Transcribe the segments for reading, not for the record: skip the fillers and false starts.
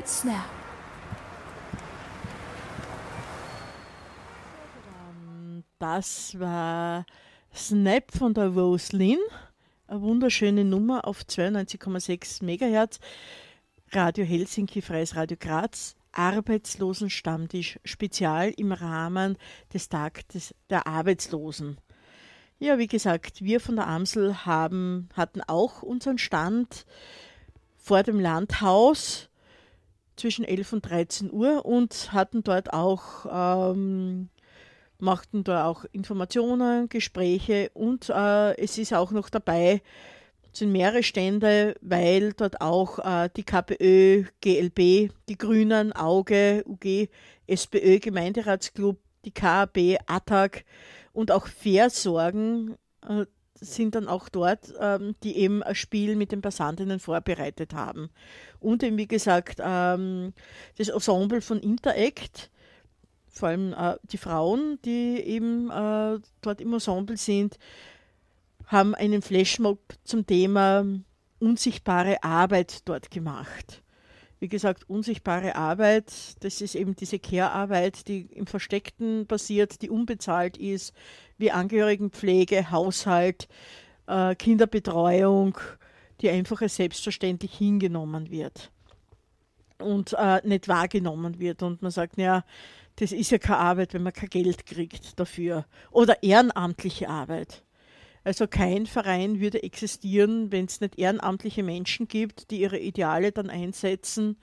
Snap. Das war Snap von der Rose Lynn. Eine wunderschöne Nummer auf 92,6 MHz. Radio Helsinki, Freies Radio Graz. Arbeitslosenstammtisch Spezial im Rahmen des Tages der Arbeitslosen. Ja, wie gesagt, wir von der Amsel hatten auch unseren Stand vor dem Landhaus zwischen 11 und 13 Uhr und hatten dort auch, machten da auch Informationen, Gespräche und es ist auch noch dabei, sind mehrere Stände, weil dort auch die KPÖ, GLB, die Grünen, AUGE, UG, SPÖ, Gemeinderatsclub, die KAB, ATTAG und auch Versorgen sind dann auch dort, die eben ein Spiel mit den Passantinnen vorbereitet haben. Und eben, wie gesagt, das Ensemble von Interact, vor allem die Frauen, die eben dort im Ensemble sind, haben einen Flashmob zum Thema unsichtbare Arbeit dort gemacht. Wie gesagt, unsichtbare Arbeit, das ist eben diese Care-Arbeit, die im Versteckten passiert, die unbezahlt ist, wie Angehörigenpflege, Haushalt, Kinderbetreuung, die einfach als selbstverständlich hingenommen wird und nicht wahrgenommen wird. Und man sagt, naja, das ist ja keine Arbeit, wenn man kein Geld kriegt dafür. Oder ehrenamtliche Arbeit. Also kein Verein würde existieren, wenn es nicht ehrenamtliche Menschen gibt, die ihre Ideale dann einsetzen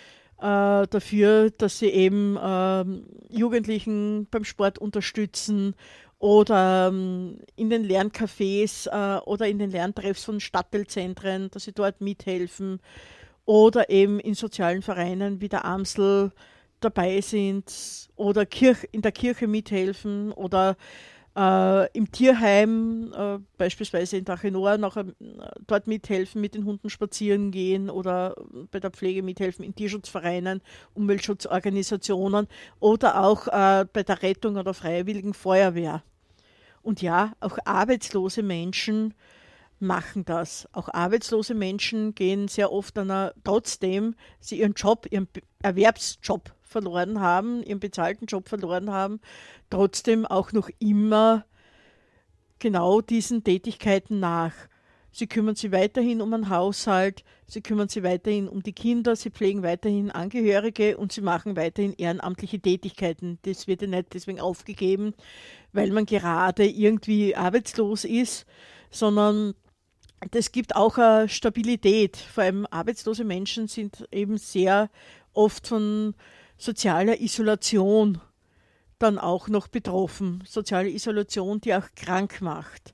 dafür, dass sie eben Jugendlichen beim Sport unterstützen oder in den Lerncafés oder in den Lerntreffs von Stadtteilzentren, dass sie dort mithelfen oder eben in sozialen Vereinen wie der Amsel dabei sind oder in der Kirche mithelfen oder im Tierheim, beispielsweise in Trachenoa, dort mithelfen, mit den Hunden spazieren gehen oder bei der Pflege mithelfen, in Tierschutzvereinen, Umweltschutzorganisationen oder auch bei der Rettung oder Freiwilligen Feuerwehr. Und ja, auch arbeitslose Menschen machen das. Auch arbeitslose Menschen gehen sehr oft trotzdem sie ihren Job, ihren Erwerbsjob verloren haben, ihren bezahlten Job verloren haben, trotzdem auch noch immer genau diesen Tätigkeiten nach. Sie kümmern sich weiterhin um den Haushalt, sie kümmern sich weiterhin um die Kinder, sie pflegen weiterhin Angehörige und sie machen weiterhin ehrenamtliche Tätigkeiten. Das wird ja nicht deswegen aufgegeben, weil man gerade irgendwie arbeitslos ist, sondern das gibt auch eine Stabilität. Vor allem arbeitslose Menschen sind eben sehr oft von sozialer Isolation dann auch noch betroffen. Soziale Isolation, die auch krank macht.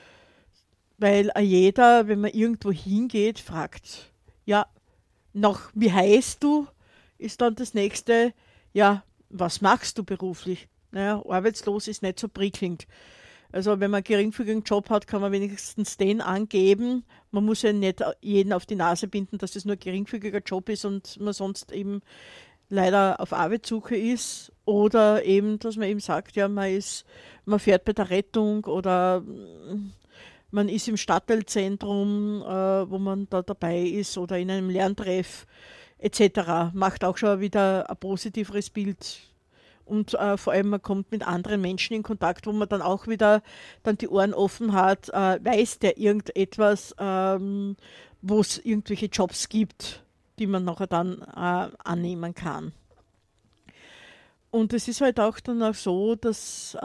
Weil jeder, wenn man irgendwo hingeht, fragt, ja, wie heißt du? Ist dann das nächste, ja, was machst du beruflich? Naja, arbeitslos ist nicht so prickelnd. Also wenn man einen geringfügigen Job hat, kann man wenigstens den angeben. Man muss ja nicht jeden auf die Nase binden, dass es nur ein geringfügiger Job ist und man sonst eben leider auf Arbeitssuche ist. Oder eben, dass man eben sagt, ja, man fährt bei der Rettung oder man ist im Stadtteilzentrum, wo man da dabei ist oder in einem Lerntreff etc. Macht auch schon wieder ein positiveres Bild. Und vor allem, man kommt mit anderen Menschen in Kontakt, wo man dann auch wieder dann die Ohren offen hat, weiß der irgendetwas, wo es irgendwelche Jobs gibt, die man nachher dann annehmen kann. Und es ist halt auch dann auch so, dass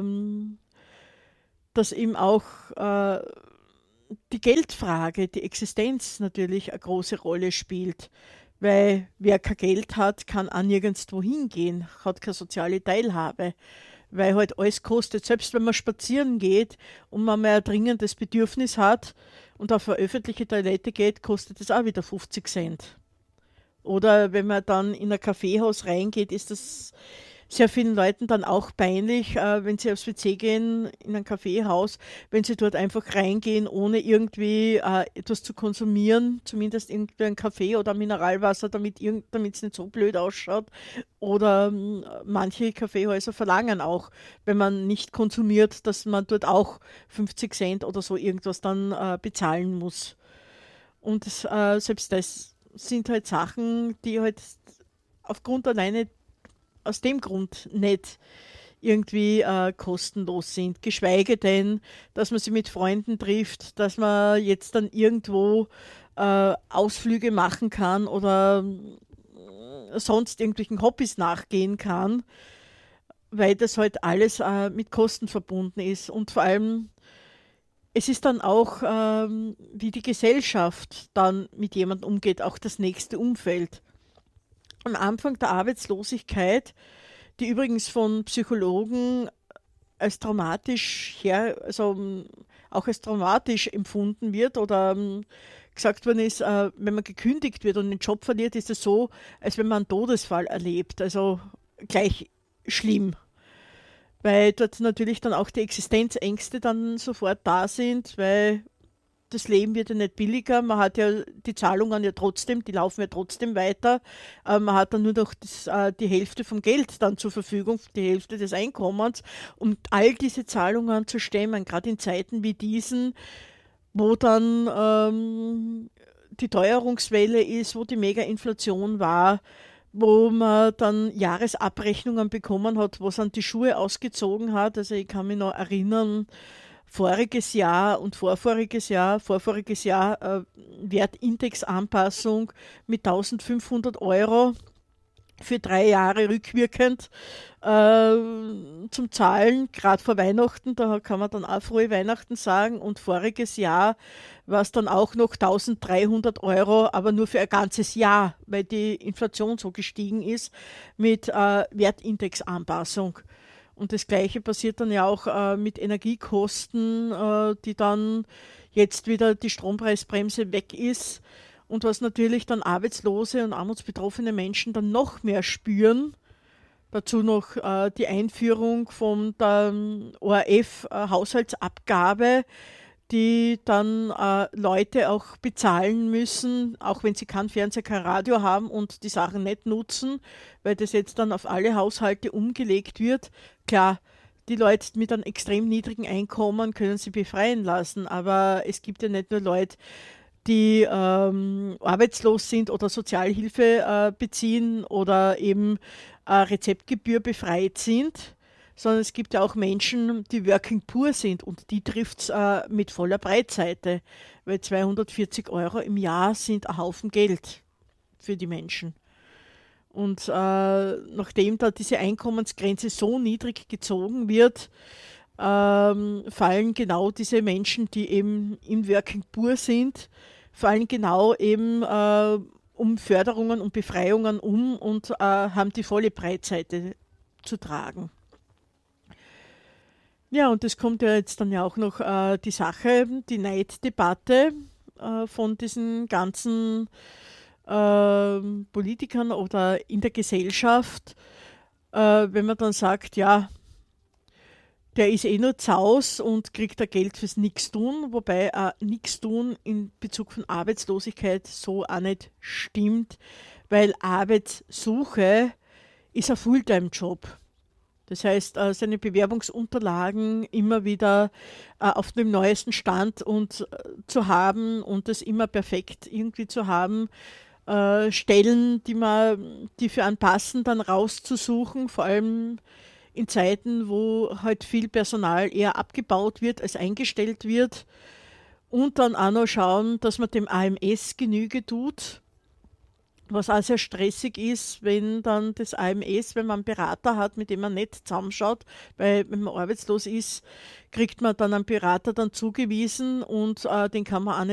eben auch die Geldfrage, die Existenz natürlich eine große Rolle spielt. Weil wer kein Geld hat, kann auch nirgendwo hingehen, hat keine soziale Teilhabe. Weil halt alles kostet. Selbst wenn man spazieren geht und man mal ein dringendes Bedürfnis hat und auf eine öffentliche Toilette geht, kostet das auch wieder 50 Cent. Oder wenn man dann in ein Kaffeehaus reingeht, ist das sehr vielen Leuten dann auch peinlich, wenn sie aufs WC gehen, in ein Kaffeehaus, wenn sie dort einfach reingehen, ohne irgendwie etwas zu konsumieren, zumindest irgendwie ein Kaffee oder Mineralwasser, damit es nicht so blöd ausschaut. Oder manche Kaffeehäuser verlangen auch, wenn man nicht konsumiert, dass man dort auch 50 Cent oder so irgendwas dann bezahlen muss. Und selbst das sind halt Sachen, die halt aufgrund alleine aus dem Grund nicht irgendwie kostenlos sind. Geschweige denn, dass man sich mit Freunden trifft, dass man jetzt dann irgendwo Ausflüge machen kann oder sonst irgendwelchen Hobbys nachgehen kann, weil das halt alles mit Kosten verbunden ist. Und vor allem, es ist dann auch, wie die Gesellschaft dann mit jemandem umgeht, auch das nächste Umfeld. Am Anfang der Arbeitslosigkeit, die übrigens von Psychologen als auch als traumatisch empfunden wird oder gesagt worden ist, wenn man gekündigt wird und den Job verliert, ist es so, als wenn man einen Todesfall erlebt. Also gleich schlimm, weil dort natürlich dann auch die Existenzängste dann sofort da sind, weil das Leben wird ja nicht billiger, man hat ja die Zahlungen ja trotzdem, die laufen ja trotzdem weiter, man hat dann nur noch die Hälfte vom Geld dann zur Verfügung, die Hälfte des Einkommens, um all diese Zahlungen zu stemmen, gerade in Zeiten wie diesen, wo dann die Teuerungswelle ist, wo die Mega-Inflation war, wo man dann Jahresabrechnungen bekommen hat, wo es an die Schuhe ausgezogen hat. Also ich kann mich noch erinnern, voriges Jahr und vorvoriges Jahr Wertindexanpassung mit 1.500 € für 3 Jahre rückwirkend zum Zahlen, gerade vor Weihnachten, da kann man dann auch frohe Weihnachten sagen. Und voriges Jahr war es dann auch noch 1.300 €, aber nur für ein ganzes Jahr, weil die Inflation so gestiegen ist mit Wertindexanpassung. Und das Gleiche passiert dann ja auch mit Energiekosten, die dann jetzt wieder die Strompreisbremse weg ist. Und was natürlich dann arbeitslose und armutsbetroffene Menschen dann noch mehr spüren. Dazu noch die Einführung von der ORF-Haushaltsabgabe, die dann Leute auch bezahlen müssen, auch wenn sie kein Fernseher, kein Radio haben und die Sachen nicht nutzen, weil das jetzt dann auf alle Haushalte umgelegt wird. Klar, die Leute mit einem extrem niedrigen Einkommen können sie befreien lassen, aber es gibt ja nicht nur Leute, die arbeitslos sind oder Sozialhilfe beziehen oder eben Rezeptgebühr befreit sind, sondern es gibt ja auch Menschen, die working poor sind und die trifft es mit voller Breitseite, weil 240 € im Jahr sind ein Haufen Geld für die Menschen. Und nachdem da diese Einkommensgrenze so niedrig gezogen wird, fallen genau diese Menschen, die eben im Working Poor sind, fallen genau eben um Förderungen und Befreiungen und haben die volle Breitseite zu tragen. Ja, und es kommt ja jetzt dann ja auch noch die Sache, die Neiddebatte von diesen ganzen Politikern oder in der Gesellschaft, wenn man dann sagt, ja, der ist eh nur Zaus und kriegt da Geld fürs Nichtstun, wobei Nichtstun in Bezug von Arbeitslosigkeit so auch nicht stimmt, weil Arbeitssuche ist ein Fulltime-Job. Das heißt, seine Bewerbungsunterlagen immer wieder auf dem neuesten Stand und zu haben und das immer perfekt irgendwie zu haben, Stellen, die für einen passen, dann rauszusuchen, vor allem in Zeiten, wo halt viel Personal eher abgebaut wird, als eingestellt wird. Und dann auch noch schauen, dass man dem AMS Genüge tut, was auch sehr stressig ist, wenn dann das AMS, wenn man einen Berater hat, mit dem man nicht zusammenschaut, weil wenn man arbeitslos ist, kriegt man dann einen Berater dann zugewiesen und den kann man auch nicht